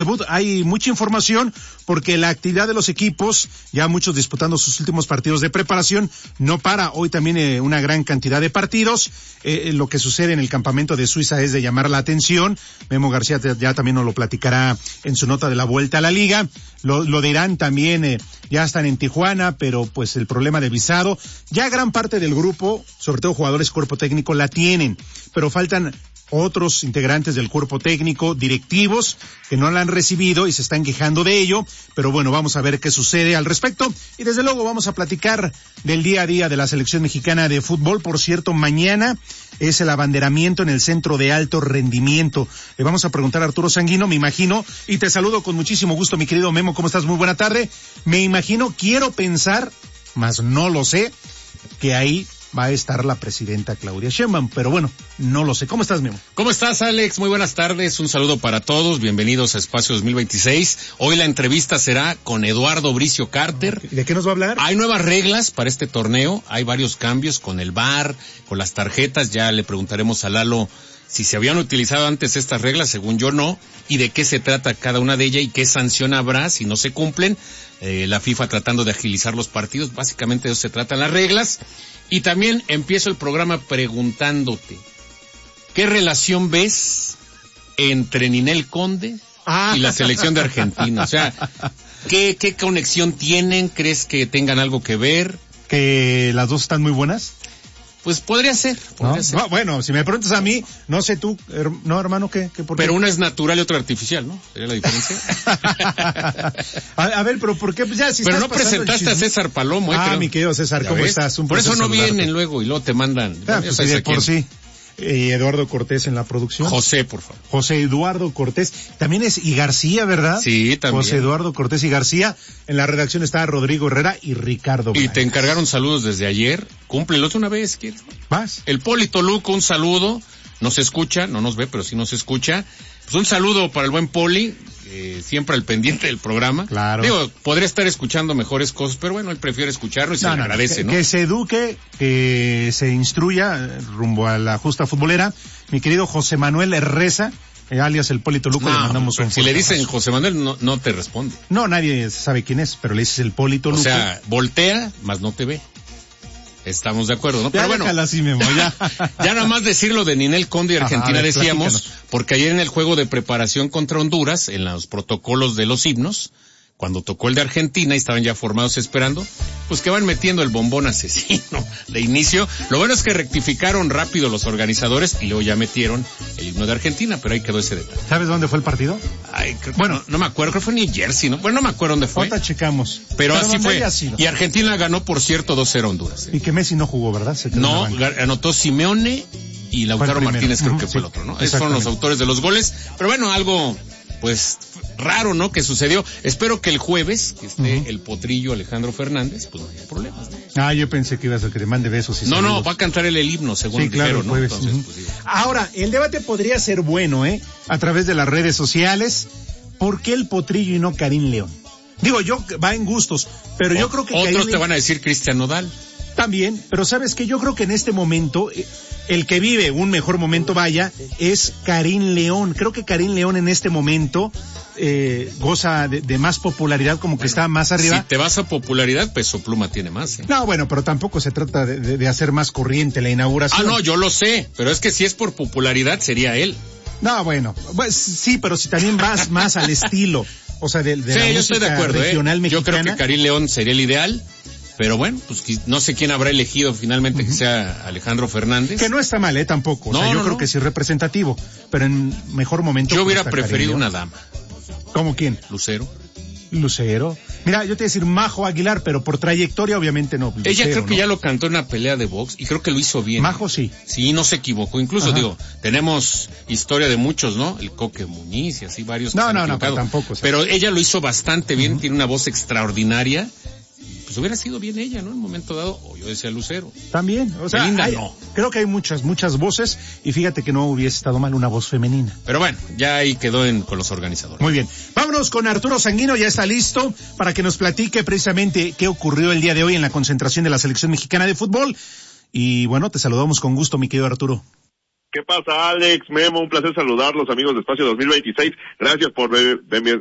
debut. Hay mucha información porque la actividad de los equipos, ya muchos disputando sus últimos partidos de preparación, no para. Hoy también una gran cantidad de partidos. Lo que sucede en el campamento de Suiza es de llamar la atención. Memo García ya también nos lo platicará en su nota de la vuelta a la liga. Lo de Irán también, ya están en Tijuana, pero pues el problema de visado. Ya gran parte del grupo, sobre todo jugadores cuerpo técnico, la tienen, pero faltan otros integrantes del cuerpo técnico, directivos, que no la han recibido y se están quejando de ello, pero bueno, vamos a ver qué sucede al respecto, y desde luego vamos a platicar del día a día de la selección mexicana de fútbol. Por cierto, mañana es el abanderamiento en el Centro de Alto Rendimiento. Le vamos a preguntar a Arturo Sanguino, me imagino, y te saludo con muchísimo gusto, mi querido Memo, ¿cómo estás? Muy buena tarde. Me imagino, quiero pensar, mas no lo sé, que ahí va a estar la presidenta Claudia Sheinbaum, pero bueno, no lo sé. ¿Cómo estás, Memo? ¿Cómo estás, Alex? Muy buenas tardes, un saludo para todos, bienvenidos a Espacio 2026. Hoy la entrevista será con Eduardo Bricio Carter. ¿De qué nos va a hablar? Hay nuevas reglas para este torneo, hay varios cambios con el VAR, con las tarjetas, ya le preguntaremos a Lalo si se habían utilizado antes estas reglas, según yo no, y de qué se trata cada una de ellas y qué sanción habrá si no se cumplen. La FIFA tratando de agilizar los partidos, básicamente de eso se tratan las reglas. Y también empiezo el programa preguntándote, ¿qué relación ves entre Ninel Conde y la selección de Argentina? O sea, ¿qué conexión tienen? ¿Crees que tengan algo que ver? ¿Que las dos están muy buenas? Pues podría ser. No, bueno, si me preguntas a mí, no sé tú, no, hermano, ¿qué? ¿Por qué? Pero una es natural y otra artificial, ¿no? ¿Sería la diferencia? a ver, pero ¿por qué? Pues ya, si pero no presentaste a César Palomo, creo. Mi querido César, ¿cómo estás? Por eso no vienen luego y luego te mandan. Pues sí, de por sí. Eduardo Cortés en la producción. José, por favor. José Eduardo Cortés. También y García, ¿verdad? Sí, también. José Eduardo Cortés y García. En la redacción está Rodrigo Herrera y Ricardo Blanco. Y te encargaron saludos desde ayer. Cúmplelos una vez, ¿quieres? ¿Vas? El Poli Toluco, un saludo. Nos escucha, no nos ve, pero sí nos escucha. Pues un saludo para el buen Poli, siempre al pendiente del programa. Claro. Digo, podría estar escuchando mejores cosas, pero bueno, él prefiere escucharlo y se le agradece, ¿no? Que se eduque, que se instruya rumbo a la justa futbolera. Mi querido José Manuel Reza, alias el Poli Toluco, le mandamos un si le dicen José Manuel, no te responde. No, nadie sabe quién es, pero le dices el Poli Toluco. O sea, voltea, mas no te ve. Estamos de acuerdo, ¿no? Pero bueno, así, Memo, ya nada más decirlo de Ninel Conde y Argentina. Decíamos, platícanos. Porque ayer en el juego de preparación contra Honduras, en los protocolos de los himnos, cuando tocó el de Argentina y estaban ya formados esperando, pues que van metiendo el bombón asesino de inicio. Lo bueno es que rectificaron rápido los organizadores y luego ya metieron el himno de Argentina, pero ahí quedó ese detalle. ¿Sabes dónde fue el partido? Bueno, no me acuerdo, creo que fue en New Jersey, ¿no? Bueno, no me acuerdo dónde fue. Ahorita checamos. Pero así fue. Y Argentina ganó, por cierto, 2-0 Honduras. Y que Messi no jugó, ¿verdad? No, anotó Simeone y Lautaro Martínez, creo que fue el otro, ¿no? Esos fueron los autores de los goles. Pero bueno, algo, pues, raro, ¿no? Que sucedió. Espero que el jueves, que esté el potrillo Alejandro Fernández, pues no haya problemas, ¿no? Yo pensé que ibas a que te mande besos y saludos. No, va a cantar el himno, según dijeron, ¿no? Entonces, pues, sí. Ahora, el debate podría ser bueno, a través de las redes sociales. ¿Por qué el potrillo y no Karim León? Digo, va en gustos, pero yo creo que otros te van a decir Cristian Nodal. También, pero ¿sabes qué? Yo creo que en este momento, el que vive un mejor momento, es Karim León. Creo que Karim León en este momento goza de más popularidad, como que está más arriba. Si te vas a popularidad, Peso Pluma tiene más. No, bueno, pero tampoco se trata de hacer más corriente la inauguración. No, yo lo sé, pero es que si es por popularidad, sería él. No, bueno, pues sí, pero si también vas más al estilo, o sea, de la yo estoy de acuerdo, regional mexicana. Yo creo que Karim León sería el ideal, pero bueno, pues no sé quién habrá elegido finalmente que sea Alejandro Fernández. Que no está mal, tampoco. Yo creo que sí es representativo, pero en mejor momento. Yo hubiera preferido una dama. ¿Cómo quién? Lucero. Mira, yo te voy a decir Majo Aguilar, pero por trayectoria obviamente no. Lucero, ella creo que ya lo cantó en una pelea de box y creo que lo hizo bien. Majo sí. Sí, no se equivocó. Incluso tenemos historia de muchos, ¿no? El Coque Muñiz y así varios. No, pero tampoco. Pero ella lo hizo bastante bien, tiene una voz extraordinaria. Pues hubiera sido bien ella, ¿no? En un momento dado, o yo decía Lucero. También, o sea, creo que hay muchas voces, y fíjate que no hubiese estado mal una voz femenina. Pero bueno, ya ahí quedó con los organizadores. Muy bien. Vámonos con Arturo Sanguino, ya está listo para que nos platique precisamente qué ocurrió el día de hoy en la concentración de la selección mexicana de fútbol. Y bueno, te saludamos con gusto, mi querido Arturo. ¿Qué pasa, Alex, Memo? Un placer saludarlos, amigos de Espacio 2026. Gracias por